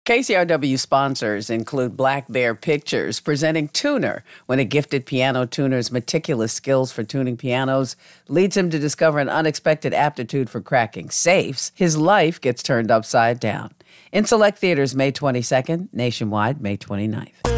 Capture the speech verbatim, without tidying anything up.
K C R W sponsors include Black Bear Pictures, presenting Tuner, when a gifted piano tuner's meticulous skills for tuning pianos leads him to discover an unexpected aptitude for cracking safes. His life gets turned upside down. In select theaters May twenty-second, nationwide May twenty-ninth.